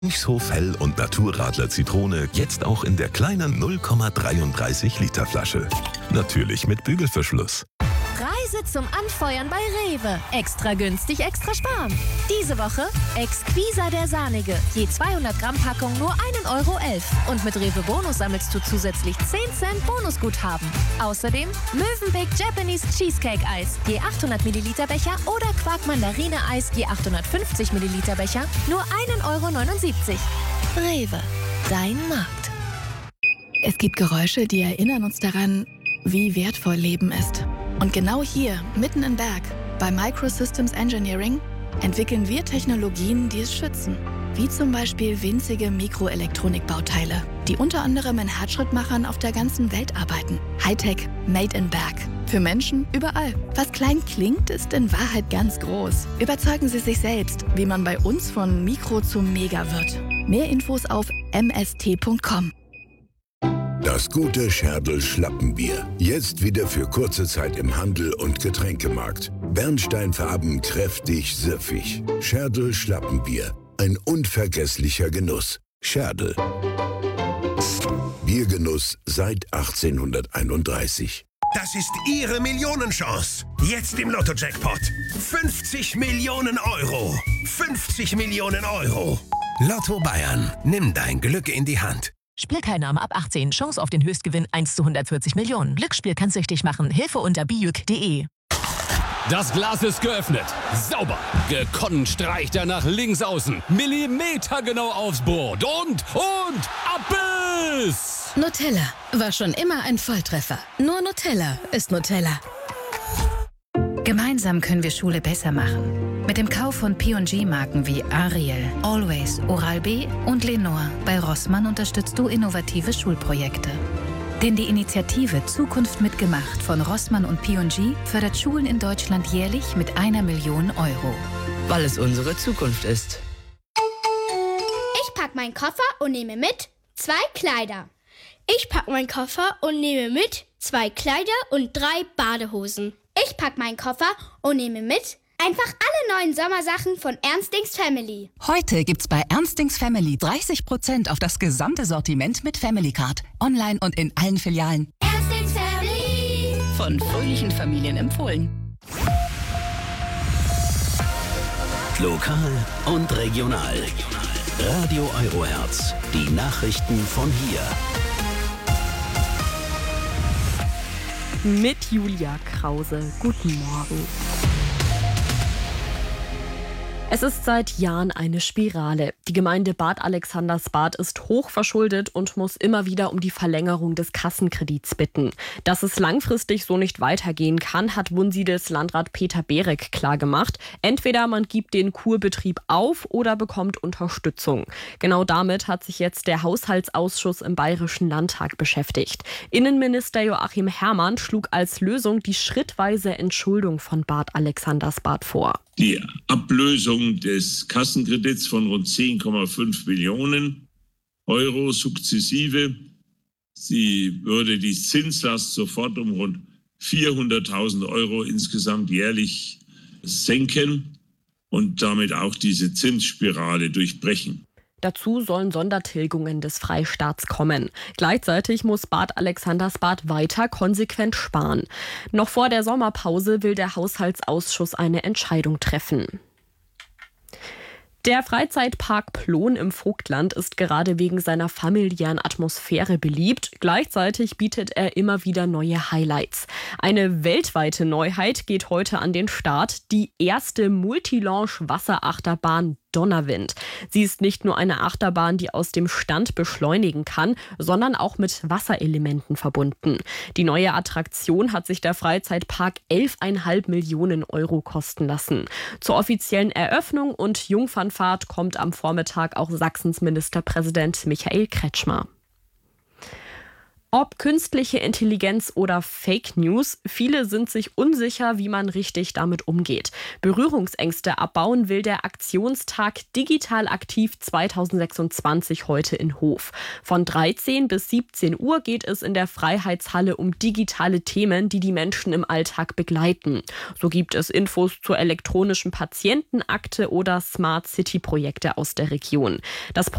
Mönchshof Hell und Naturradler Zitrone jetzt auch in der kleinen 0,33 Liter Flasche. Natürlich mit Bügelverschluss. Preise zum Anfeuern bei Rewe. Extra günstig, extra sparen. Diese Woche Exquisa der Sahnige. Je 200 Gramm Packung nur 1,11 €. Und mit Rewe Bonus sammelst du zusätzlich 10 Cent Bonusguthaben. Außerdem Mövenpick Japanese Cheesecake Eis. Je 800 Milliliter Becher oder Quark Mandarine Eis je 850 Milliliter Becher nur 1,79 €. Rewe. Dein Markt. Es gibt Geräusche, die erinnern uns daran, wie wertvoll Leben ist. Und genau hier, mitten im Berg, bei Microsystems Engineering, entwickeln wir Technologien, die es schützen. Wie zum Beispiel winzige Mikroelektronikbauteile, die unter anderem in Herzschrittmachern auf der ganzen Welt arbeiten. Hightech, made in Berg. Für Menschen überall. Was klein klingt, ist in Wahrheit ganz groß. Überzeugen Sie sich selbst, wie man bei uns von Mikro zu Mega wird. Mehr Infos auf mst.com. Das gute Scherdl Schlappenbier. Jetzt wieder für kurze Zeit im Handel und Getränkemarkt. Bernsteinfarben, kräftig, süffig. Scherdl Schlappenbier. Ein unvergesslicher Genuss. Scherdl. Biergenuss seit 1831. Das ist Ihre Millionenchance. Jetzt im Lotto-Jackpot. 50 Millionen Euro. 50 Millionen Euro. Lotto Bayern. Nimm dein Glück in die Hand. Spielteilnahme ab 18. Chance auf den Höchstgewinn 1 zu 140 Millionen. Glücksspiel kann süchtig machen. Hilfe unter bijuk.de. Das Glas ist geöffnet. Sauber. Gekonnt streicht er nach links außen. Millimetergenau aufs Board. Und Abbiss! Nutella war schon immer ein Volltreffer. Nur Nutella ist Nutella. Gemeinsam können wir Schule besser machen. Mit dem Kauf von P&G-Marken wie Ariel, Always, Oral-B und Lenor bei Rossmann unterstützt du innovative Schulprojekte. Denn die Initiative Zukunft mitgemacht von Rossmann und P&G fördert Schulen in Deutschland jährlich mit 1 Million Euro. Weil es unsere Zukunft ist. Ich pack meinen Koffer und nehme mit 2 Kleider. Ich pack meinen Koffer und nehme mit 2 Kleider und 3 Badehosen. Ich pack meinen Koffer und nehme mit einfach alle neuen Sommersachen von Ernstings Family. Heute gibt's bei Ernstings Family 30% auf das gesamte Sortiment mit Family Card. Online und in allen Filialen. Ernstings Family. Von fröhlichen Familien empfohlen. Lokal und regional. Radio Eurohertz. Die Nachrichten von hier. Mit Julia Krause. Guten Morgen. Es ist seit Jahren eine Spirale. Die Gemeinde Bad Alexandersbad ist hochverschuldet und muss immer wieder um die Verlängerung des Kassenkredits bitten. Dass es langfristig so nicht weitergehen kann, hat Wunsiedels Landrat Peter Berek klargemacht. Entweder man gibt den Kurbetrieb auf oder bekommt Unterstützung. Genau damit hat sich jetzt der Haushaltsausschuss im Bayerischen Landtag beschäftigt. Innenminister Joachim Herrmann schlug als Lösung die schrittweise Entschuldung von Bad Alexandersbad vor. Die Ablösung des Kassenkredits von rund 10,5 Millionen Euro sukzessive. Sie würde die Zinslast sofort um rund 400.000 Euro insgesamt jährlich senken und damit auch diese Zinsspirale durchbrechen. Dazu sollen Sondertilgungen des Freistaats kommen. Gleichzeitig muss Bad Alexandersbad weiter konsequent sparen. Noch vor der Sommerpause will der Haushaltsausschuss eine Entscheidung treffen. Der Freizeitpark Plon im Vogtland ist gerade wegen seiner familiären Atmosphäre beliebt. Gleichzeitig bietet er immer wieder neue Highlights. Eine weltweite Neuheit geht heute an den Start. Die erste Multilaunch-Wasserachterbahn Donnerwind. Sie ist nicht nur eine Achterbahn, die aus dem Stand beschleunigen kann, sondern auch mit Wasserelementen verbunden. Die neue Attraktion hat sich der Freizeitpark 11,5 Millionen Euro kosten lassen. Zur offiziellen Eröffnung und Jungfernfahrt kommt am Vormittag auch Sachsens Ministerpräsident Michael Kretschmer. Ob künstliche Intelligenz oder Fake News, viele sind sich unsicher, wie man richtig damit umgeht. Berührungsängste abbauen will der Aktionstag Digital Aktiv 2026 heute in Hof. Von 13 bis 17 Uhr geht es in der Freiheitshalle um digitale Themen, die die Menschen im Alltag begleiten. So gibt es Infos zur elektronischen Patientenakte oder Smart City Projekte aus der Region. Das